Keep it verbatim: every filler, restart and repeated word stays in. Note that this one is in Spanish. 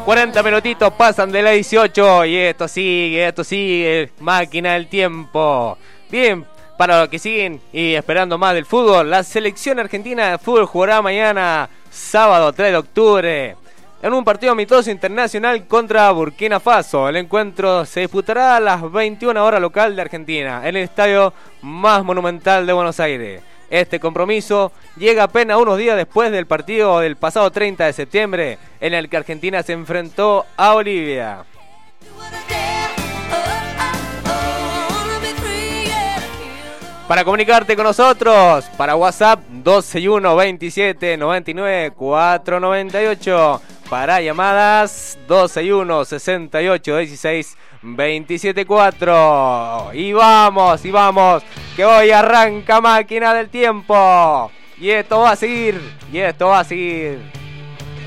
cuarenta minutitos pasan de la dieciocho y esto sigue, esto sigue, máquina del tiempo. Bien, para los que siguen y esperando más del fútbol, la selección argentina de fútbol jugará mañana, sábado tres de octubre, en un partido amistoso internacional contra Burkina Faso. El encuentro se disputará a las veintiuna horas local de Argentina, en el estadio más monumental de Buenos Aires. Este compromiso llega apenas unos días después del partido del pasado treinta de septiembre, en el que Argentina se enfrentó a Bolivia. Para comunicarte con nosotros, para WhatsApp dos seis uno veintisiete noventa y nueve cuatrocientos noventa y ocho, para llamadas dos seis uno sesenta y ocho dieciséis veintisiete cuatro. Y vamos, y vamos, que hoy arranca máquina del tiempo. Y esto va a seguir, y esto va a seguir.